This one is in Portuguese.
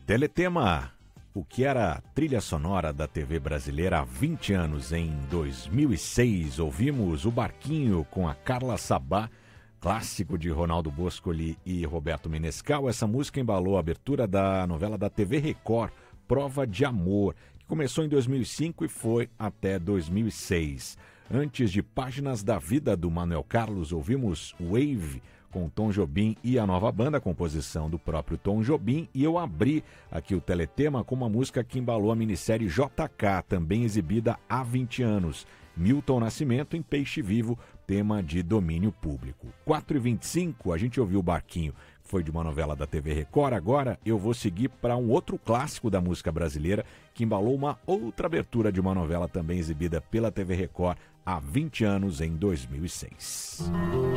Teletema, o que era a trilha sonora da TV brasileira há 20 anos. Em 2006, ouvimos O Barquinho com a Carla Sabá, clássico de Ronaldo Boscoli e Roberto Menescal. Essa música embalou a abertura da novela da TV Record, Prova de Amor, que começou em 2005 e foi até 2006. Antes de Páginas da Vida, do Manuel Carlos, ouvimos Wave, com Tom Jobim e a nova banda, composição do próprio Tom Jobim. E eu abri aqui o Teletema com uma música que embalou a minissérie JK, também exibida há 20 anos. Milton Nascimento em Peixe Vivo, tema de domínio público. 4h25, a gente ouviu o Barquinho, foi de uma novela da TV Record. Agora eu vou seguir para um outro clássico da música brasileira que embalou uma outra abertura de uma novela também exibida pela TV Record há 20 anos, em 2006.